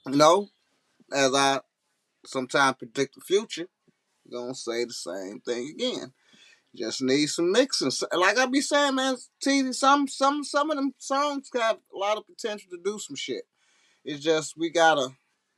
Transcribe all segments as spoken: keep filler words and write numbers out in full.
You know, as I sometimes predict the future, gonna say the same thing again. Just need some mixing. Like I be saying, man, T, some some some of them songs have a lot of potential to do some shit. It's just we gotta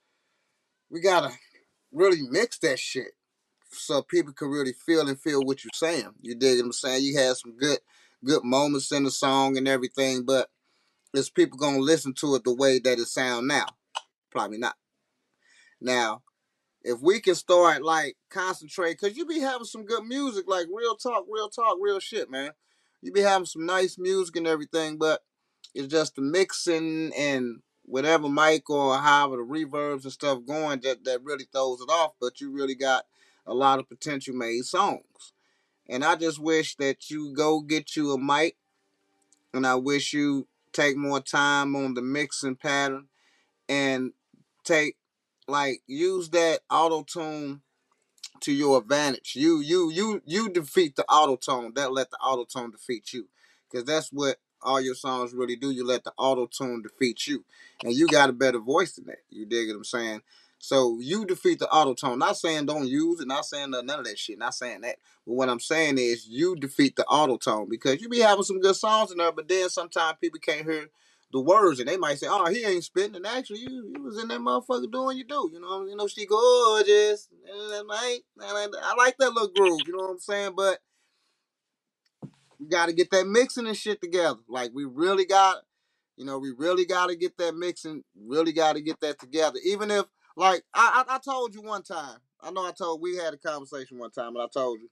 we gotta really mix that shit so people can really feel and feel what you're saying. You dig what I'm saying? You had some good good moments in the song and everything, but is people gonna listen to it the way that it sound now? Probably not. Now, if we can start like concentrate, cause you be having some good music, like real talk, real talk, real shit, man. You be having some nice music and everything, but it's just the mixing and whatever mic or however the reverbs and stuff going that, that really throws it off. But you really got a lot of potential made songs. And I just wish that you go get you a mic, and I wish you take more time on the mixing pattern and take like use that auto tune to your advantage. You you you you defeat the auto tone. That let the auto tone defeat you, because that's what all your songs really do. You let the auto tune defeat you, and you got a better voice than that. You dig what I'm saying? So you defeat the auto tone. Not saying don't use it. Not saying none of that shit. Not saying that. But what I'm saying is you defeat the auto tone, because you be having some good songs in there, but then sometimes people can't hear the words, and they might say, "Oh, he ain't spitting," and actually, you, you was in that motherfucker doing you do. You know, you know, she gorgeous. And I, I like that little groove. You know what I'm saying? But we got to get that mixing and shit together. Like we really got, you know, we really got to get that mixing. Really got to get that together. Even if, like, I, I, I told you one time. I know I told we had a conversation one time, and I told you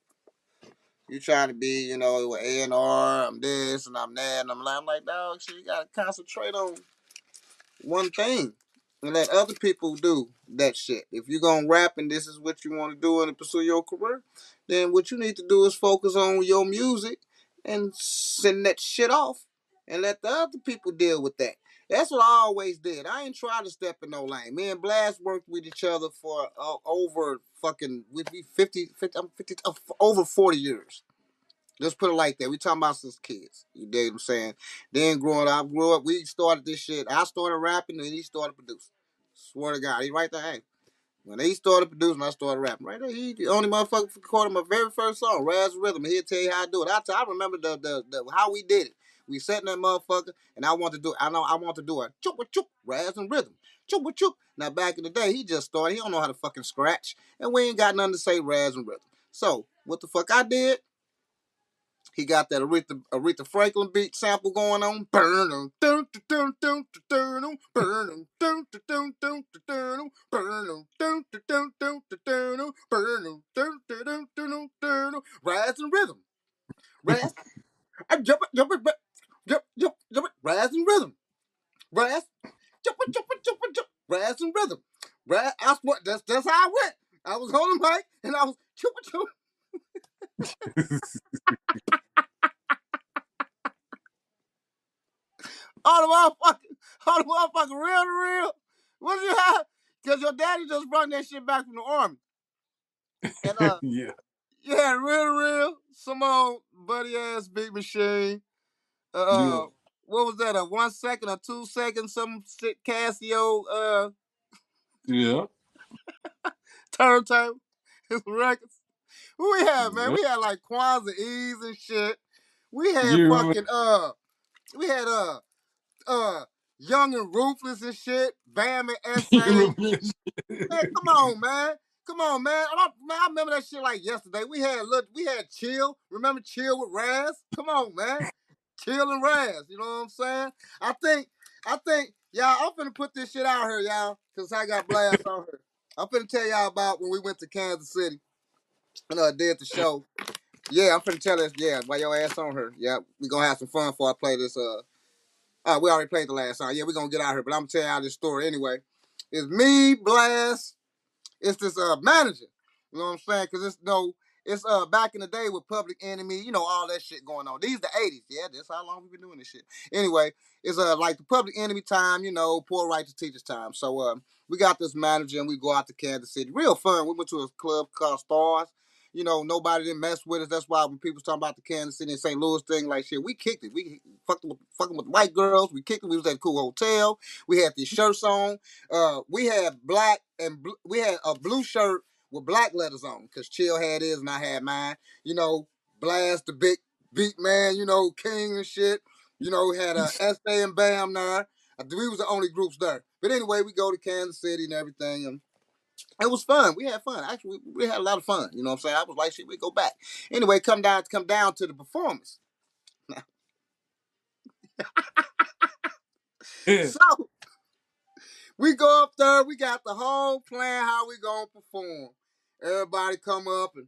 you trying to be, you know, A and R. I'm this and I'm that, and I'm like, I'm like, dog, shit, you got to concentrate on one thing and let other people do that shit. If you're gonna rap and this is what you want to do and pursue your career, then what you need to do is focus on your music and send that shit off and let the other people deal with that. That's what I always did. I ain't trying to step in no lane. Me and Blast worked with each other for uh, over fucking with me fifty, fifty, I'm fifty uh, over forty years. Let's put it like that. We talking about since kids. You dig what I'm saying? Then growing up, I grew up, we started this shit. I started rapping and he started producing. Swear to God. He right there. Hey. When he started producing, I started rapping. Right there. He the only motherfucker recorded my very first song, Raz Rhythm. He'll tell you how I do it. I, tell, I remember the, the the how we did it. We sat in that motherfucker and I want to do I know I want to do a choop choop Raz and Rhythm. Choop choop. Now back in the day, he just started. He don't know how to fucking scratch. And we ain't got nothing to say Raz and Rhythm. So what the fuck I did? He got that Aretha, Aretha Franklin beat sample going on. Burn them, dun dun dun dun dun, burn them, dun dun dun dun, burn them, dun dun dun dun, burn them, dun dun dun dun. Rise and rhythm, rise, I jump it, jump it, jump, jump, jump it, rise and rhythm, rise, jump it, jump it, jump it, jump, rise and rhythm, rise. That's what. That's that's how I went. I was on the mic and I was chup chup. All the motherfucking, all the motherfucking real to real. What you have? Because your daddy just brought that shit back from the army. And uh, Yeah. you had real to real, some old buddy ass big machine. Yeah. Uh, what was that? A one second or two seconds? Some shit Casio uh Yeah. turntable, records. What we had, man? Yeah. We had like Kwanzaa E's and shit. We had You remember? fucking uh, we had uh uh Young and Ruthless and shit. Bam and You S A. remember that Man, come shit? on, man. Come on, man. I, man, I remember that shit like yesterday. We had look, we had chill. Remember chill with Raz? Come on, man. Chill and Raz. You know what I'm saying? I think, I think, y'all. I'm finna put this shit out here, y'all, cause I got blast on here. I'm finna tell y'all about when we went to Kansas City and uh, did the show. Yeah, I'm finna tell us. Yeah, while your ass on her. Yeah, we gonna have some fun before I play this. Uh, uh, we already played the last song. Yeah, we gonna get out here, but I'm gonna tell y'all this story anyway. It's me, Blast. It's this uh manager. You know what I'm saying? Because it's no, it's uh back in the day with Public Enemy, you know, all that shit going on. These the eighties, yeah. That's how long we've been doing this shit. Anyway, it's uh like the Public Enemy time, you know, poor righteous teachers time. So um, we got this manager and we go out to Kansas City, real fun. We went to a club called Stars, You know, nobody didn't mess with us. That's why when people talking about the Kansas City and Saint Louis thing, like shit, we kicked it. We fucked with, fucking with white girls. We kicked it. We was at a cool hotel. We had these shirts on. Uh, we had black and bl- we had a blue shirt with black letters on because Chill had his and I had mine. You know, Blast the big beat man. You know, King and shit. You know, we had a S A and Bam there. We was the only groups there. But anyway, we go to Kansas City and everything, and it was fun. We had fun. Actually, we, we had a lot of fun. You know what I'm saying? I was like, shit, we go back. Anyway, come down, come down to the performance. So we go up there. We got the whole plan how we gonna perform. Everybody come up and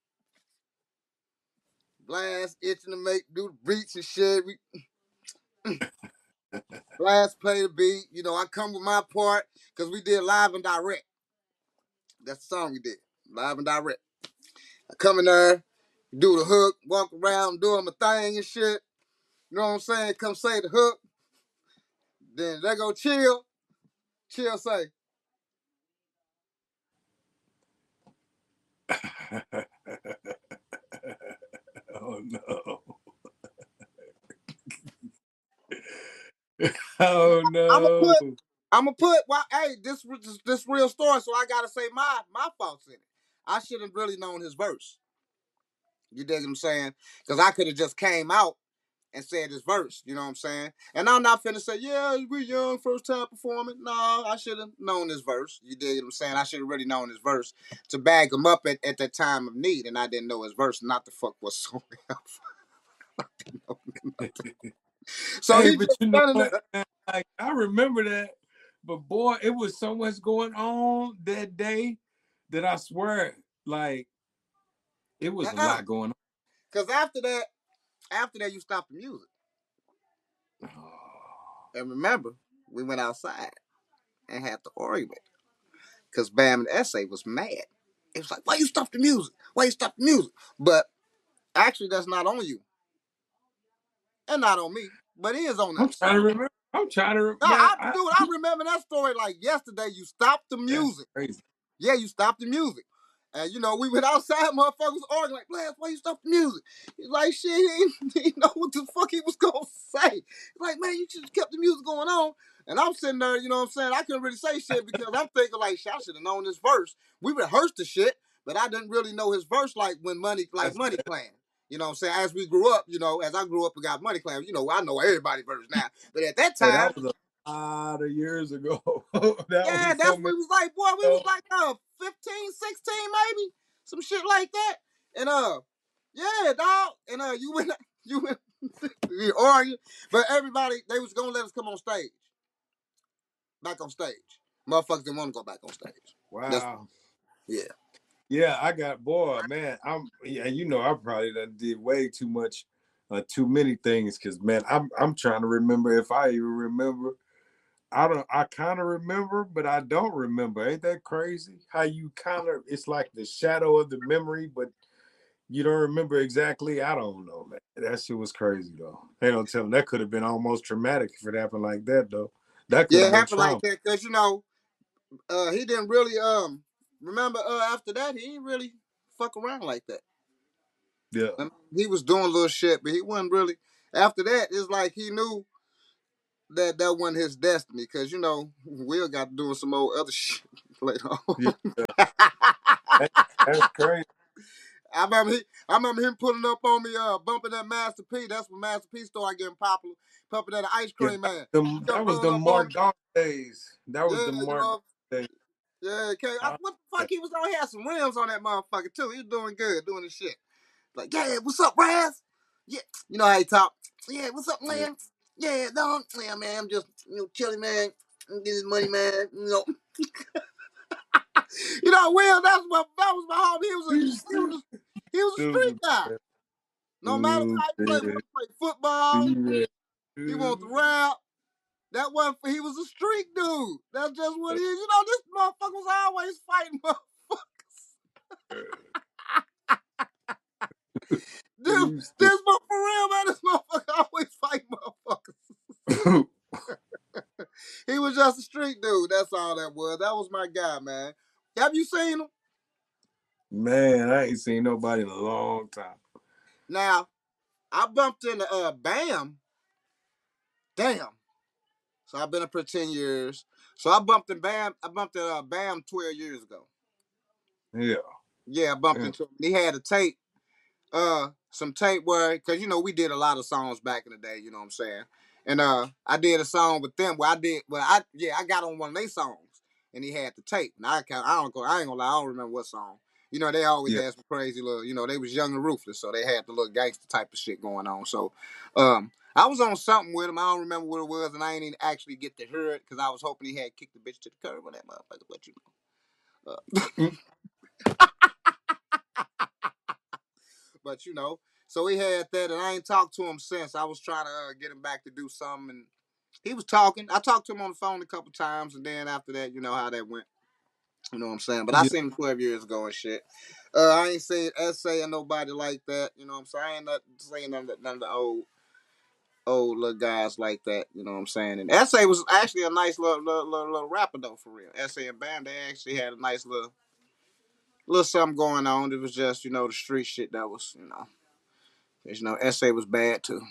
Blast itching to make do the beats and shit. We Blast play the beat. You know, I come with my part because we did live and direct. That's the song we did, live and direct. I come in there, do the hook, walk around doing my thing and shit. You know what I'm saying? Come say the hook. Then they go Chill. Chill say, oh no. Oh no. I'm gonna put, I'm gonna put. Well, hey, this this this real story, so I gotta say my my faults in it. I should have really known his verse. You dig what I'm saying? Because I could have just came out and said his verse. You know what I'm saying? And I'm not finna say, yeah, we young, first time performing. No, I should have known his verse. You dig what I'm saying? I should have really known his verse to bag him up at, at that time of need, and I didn't know his verse. Not the fuck was so. So Hey, he but just you know standing what? there. Man? Like I remember that, but boy, it was so much going on that day that I swear, like it was a Uh-uh. lot going on. Cause after that, after that, you stopped the music. And remember, we went outside and had the argument. Cause Bam and S A was mad. It was like, why you stop the music? Why you stop the music? But actually, that's not on you. And not on me. But it is on I'm us. trying to remember. I'm trying to, No, man. I, I, dude, I remember that story like yesterday. You stopped the that's music. crazy. Yeah, you stopped the music. And you know, we went outside, motherfuckers arguing like, Blast, why you stop the music? He's like, shit, he didn't, he didn't know what the fuck he was gonna say. He's like, man, you should have kept the music going on. And I'm sitting there, you know what I'm saying? I couldn't really say shit because I'm thinking like, shit, I should have known this verse. We rehearsed the shit, but I didn't really know his verse like when money, like That's Money Clan. You know what I'm saying? As we grew up, you know, as I grew up and got Money Clan, you know, I know everybody's verse now. But at that hey, time, that was a lot of years ago. That yeah, was so that's what many. we was like, boy, we was Ago. like uh fifteen, sixteen, maybe. Some shit like that. And uh yeah, dog. And uh you went you went you arguing. But everybody, they was gonna let us come on stage. Back on stage. Motherfuckers didn't want to go back on stage. That's Wow. yeah. Yeah, I got boy, man. I'm yeah, you know, I probably done did way too much, uh, too many things. Cause man, I'm I'm trying to remember if I even remember. I don't. I kind of remember, but I don't remember. Ain't that crazy? How you kind of? It's like the shadow of the memory, but you don't remember exactly. I don't know, man. That shit was crazy though. They don't tell them that could have been almost traumatic if it happened like that though. That could Yeah, have it been happened like trauma. that because you know, uh he didn't really um remember uh after that he didn't really fuck around like that. Yeah. I mean, he was doing little shit, but he wasn't really after that, it's like he knew that that wasn't his destiny because you know Will got doing some old other shit later Yeah. on. That, that's crazy. I remember he, I remember him pulling up on me, uh, bumping that Master P. That's when Master P started getting popular. Pumping that ice Yeah, cream that, man. the, He come that was rolling the up on me. Mark Dog days. That was Yeah, the you Mark Dog know. days. Yeah, okay. I, I, what the fuck he was on? He had some rims on that motherfucker too. He was doing good, doing his shit. Like, yeah, what's up, Raz? Yeah, you know how he talk. Yeah, what's up, yeah. man? Yeah, no, yeah, man. I'm just, you know, chilling, man. I'm getting this money, man. You know, you know, Will. That's what that was my homie. He was a, he was a, he was a street Stupid. guy. No matter how he played, Stupid. he played football. Yeah. He wanted to rap. That wasn't for, he was a street dude. That's just what he is. You know, this motherfucker was always fighting Dude, this for real, man. This motherfucker always fight motherfuckers. He was just a street dude. That's all that was. That was my guy, man. Have you seen him? Man, I ain't seen nobody in a long time. Now, I bumped into uh Bam. Damn. So I've been up for ten years. So I bumped in Bam. I bumped into uh, Bam twelve years ago. Yeah. Yeah, I bumped Yeah. into him. He had a tape, uh, some tape where, cause you know we did a lot of songs back in the day. You know what I'm saying? And uh, I did a song with them where I did. Well, I yeah, I got on one of their songs, and he had the tape. And I can't, I don't go. I ain't gonna lie. I don't remember what song. You know, they always Yeah. had some crazy little. You know, they was young and ruthless, so they had the little gangster type of shit going on. So, um, I was on something with him. I don't remember what it was, and I ain't even actually get to hear it because I was hoping he had kicked the bitch to the curb on that motherfucker. But you know, uh, Mm. but you know, so he had that, and I ain't talked to him since. I was trying to uh, get him back to do something, and he was talking. I talked to him on the phone a couple times, and then after that, you know how that went. You know what I'm saying? But I Yeah. seen him twelve years ago and shit. Uh, I ain't seen essay or nobody like that. You know what I'm saying? I ain't not saying none of, none of the old old little guys like that. You know what I'm saying? And essay was actually a nice little little, little, little rapper though, for real. Essay and Bam, they actually had a nice little little something going on. It was just you know the street shit that was you know. You know, essay was bad too.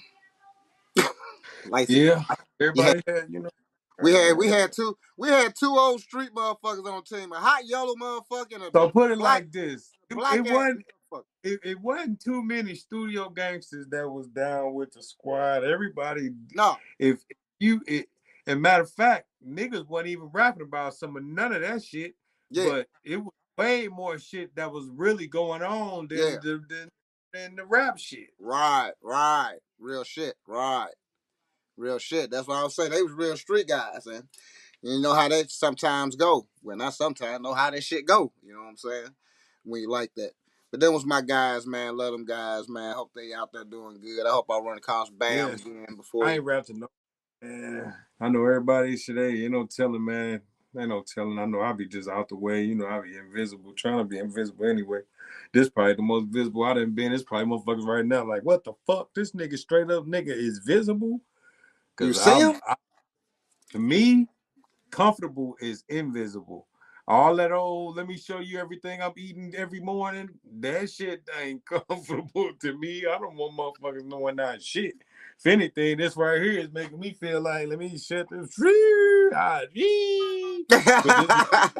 Lights it. Yeah. Yeah, Everybody had, you know. we had we had two we had two old street motherfuckers on the team. A hot yellow motherfucker and a So put it black like this: it, black it ass wasn't motherfucker. it, it wasn't too many studio gangsters that was down with the squad. Everybody, No, if you, it, and matter of fact, niggas wasn't even rapping about some of none of that shit. yeah, But it was way more shit that was really going on yeah, than the than, than the rap shit. right, right, real shit, right, real shit. That's what I was saying. They was real street guys, and you know how they sometimes go. Well, not sometimes. Know how that shit go. You know what I'm saying? When you like that. But them was my guys, man. Love them guys, man. Hope they out there doing good. I hope I run across Bam Yeah, again I before. ain't rapping no. Man, I know everybody today. Ain't no telling, man. Ain't no telling. I know I be just out the way. You know, I be invisible, trying to be invisible anyway. This probably the most visible I done been. It's probably motherfuckers right now like, what the fuck? This nigga straight up nigga is visible? You Cause see I'm, him? I, to me, comfortable is invisible. All that old, let me show you everything I'm eating every morning. That shit ain't comfortable to me. I don't want motherfuckers knowing that shit. If anything, this right here is making me feel like, let me shut this free. But this,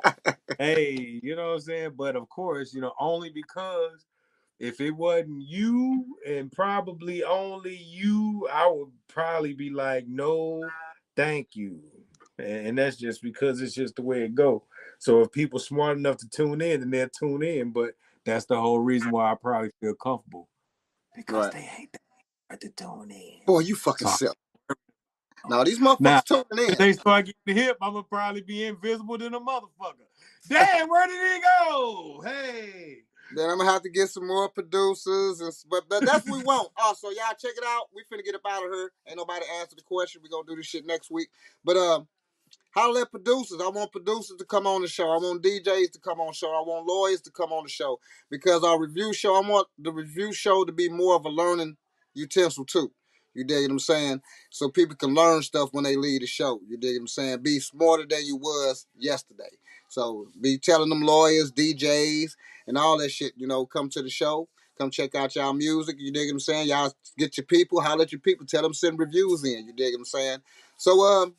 hey, you know what I'm saying? But of course, you know, only because if it wasn't you and probably only you, I would probably be like, no, thank you. And that's just because it's just the way it go. So if people smart enough to tune in, then they'll tune in. But that's the whole reason why I probably feel comfortable. Because Right. they ain't that hard to tune in. Boy, you fucking So silly. I- Now these now motherfuckers tuning if in. they start getting the hip, I'm gonna probably be invisible than a motherfucker. Damn, where did he go? Hey. Then I'm gonna have to get some more producers, and but, but that's what we want. Also, y'all check it out. We finna get up out of here. Ain't nobody answer the question. We gonna do this shit next week. But um, holler at producers. I want producers to come on the show. I want D Js to come on the show. I want lawyers to come on the show because our review show. I want the review show to be more of a learning utensil too. You dig what I'm saying? So people can learn stuff when they leave the show. You dig what I'm saying? Be smarter than you was yesterday. So be telling them lawyers, D Js, and all that shit. You know, come to the show. Come check out y'all music. You dig what I'm saying? Y'all get your people. Holler at your people. Tell them send reviews in. You dig what I'm saying? So um.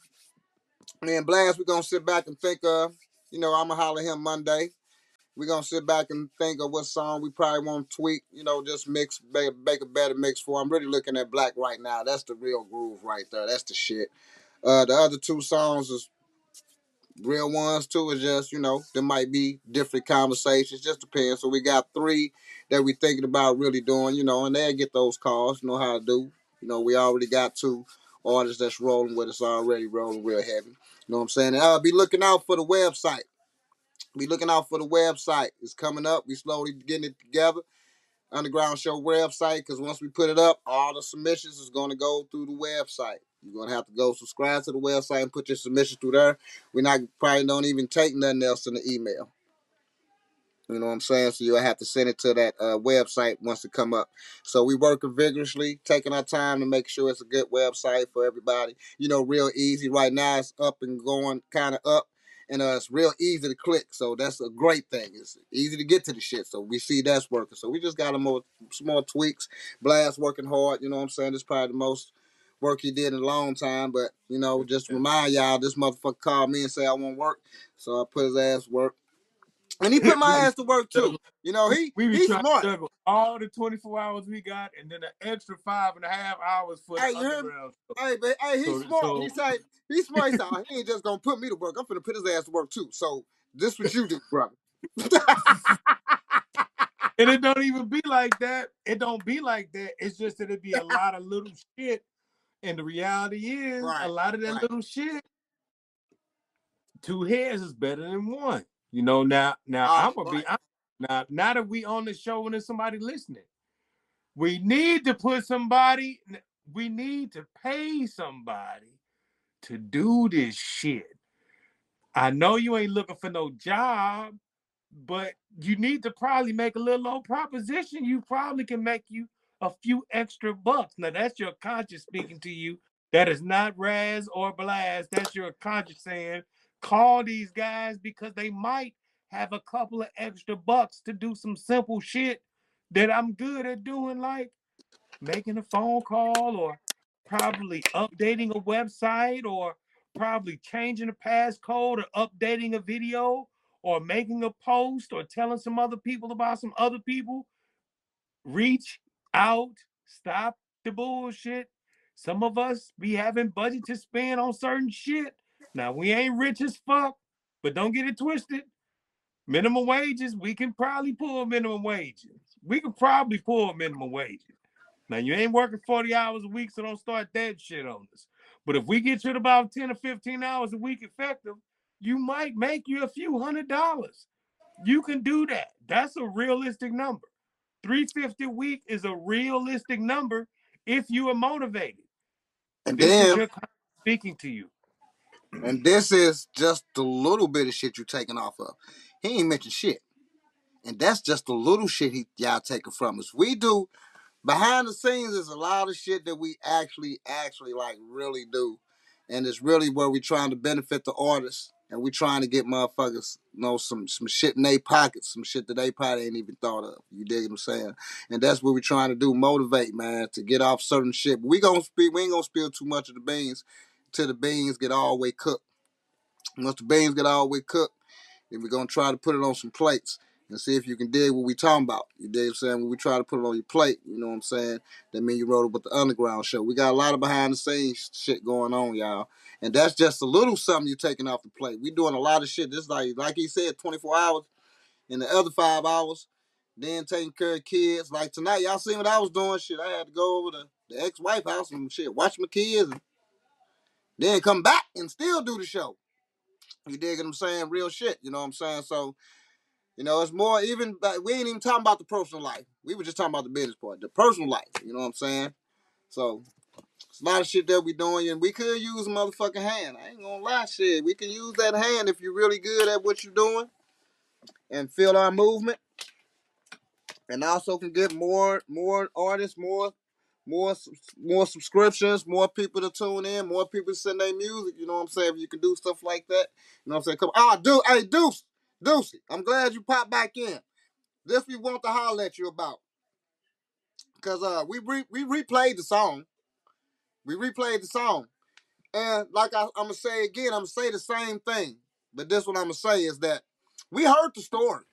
Me and Blast, we're gonna sit back and think of, you know, I'm gonna holler him Monday. We're gonna sit back and think of what song we probably want to tweak, you know, just mix, make, make a better mix for. I'm really looking at Black right now. That's the real groove right there. That's the shit. Uh, the other two songs is real ones too. Is just, you know, there might be different conversations. Just depends. So we got three that we thinking about really doing, you know, and they'll get those calls. You know how to do. You know, we already got two artists that's rolling with us already, rolling real heavy. You know what I'm saying? And, uh, be looking out for the website. Be looking out for the website. It's coming up. We slowly getting it together. Underground Show website, because once we put it up, all the submissions is going to go through the website. You're going to have to go subscribe to the website and put your submission through there. We're not probably don't even take nothing else in the email. You know what I'm saying? So you'll have to send it to that uh, website once it come up. So we working vigorously, taking our time to make sure it's a good website for everybody. You know, real easy. Right now it's up and going, kind of up. and uh, it's real easy to click. So that's a great thing. It's easy to get to the shit. So we see that's working. So we just got a more some more tweaks. Blast working hard. You know what I'm saying? This is probably the most work he did in a long time. But you know, just remind y'all, this motherfucker called me and said I want work. So I put his ass to work. And he put my ass to work too. You know, he we be he's trying smart. to juggle all the twenty-four hours we got, and then an extra five and a half hours for Hey, the you heard me? underground show. Hey, but hey, he's So- smart. so- He say he's smart. He said, "Oh, he ain't just gonna put me to work. I'm finna put his ass to work too. So this what you do, brother." And it don't even be like that. It don't be like that. It's just that it be a lot of little shit. And the reality is, Right, a lot of that right. little shit, two heads is better than one. You know, now, now Uh, I'm gonna right. be honest. Now, now that we on the show and there's somebody listening, we need to put somebody, we need to pay somebody to do this shit. I know you ain't looking for no job, but you need to probably make a little old proposition. You probably can make you a few extra bucks. Now that's your conscience speaking to you. That is not Raz or Blast. That's your conscience saying, call these guys because they might have a couple of extra bucks to do some simple shit that I'm good at doing, like making a phone call or probably updating a website or probably changing a passcode or updating a video or making a post or telling some other people about some other people. Reach out, stop the bullshit. Some of us be having budget to spend on certain shit. Now we ain't rich as fuck, but don't get it twisted. Minimum wages, we can probably pull minimum wages. We could probably pull minimum wages. Now you ain't working forty hours a week, so don't start that shit on us. But if we get you to about ten or fifteen hours a week effective, you might make you a few hundred dollars. You can do that. That's a realistic number. three hundred fifty dollars a week is a realistic number if you are motivated. And This then, is your speaking to you. and this is just the little bit of shit you taking off of. He ain't mentioned shit, and that's just the little shit he y'all taking from us. We do behind the scenes is a lot of shit that we actually, actually like really do. And it's really where we trying to benefit the artists and we trying to get motherfuckers, you know, some some shit in their pockets, some shit that they probably ain't even thought of. You dig what I'm saying? And that's what we trying to do, motivate, man, to get off certain shit. But we gonna speak, we ain't gonna spill too much of the beans till the beans get all the way cooked. Once the beans get all the way cooked, then we're gonna try to put it on some plates and see if you can dig what we talking about. You dig what I'm saying? When we try to put it on your plate, you know what I'm saying? That mean you wrote about the underground show. We got a lot of behind the scenes shit going on, y'all. And that's just a little something you taking off the plate. We doing a lot of shit. This like like he said, twenty-four hours. And the other five hours, then taking care of kids. Like tonight, y'all seen what I was doing? Shit, I had to go over to the ex-wife house and shit, watch my kids and then come back and still do the show. You dig what I'm saying? Real shit, you know what I'm saying? So, you know, it's more even, like, we ain't even talking about the personal life. We were just talking about the business part, the personal life, you know what I'm saying? So, it's a lot of shit that we doing, and we could use a motherfucking hand. I ain't gonna lie, shit. We can use that hand if you're really good at what you're doing and feel our movement. And also can get more more artists, more more more subscriptions, more people to tune in, more people to send their music. You know what I'm saying? If you can do stuff like that, you know what I'm saying? Come on, ah, dude, hey, Deuce, Deucey, I'm glad you popped back in. This we want to holler at you about, cause uh we re- we replayed the song, we replayed the song, and like I, I'm gonna say again, I'm gonna say the same thing, but this what I'm gonna say is that we heard the story.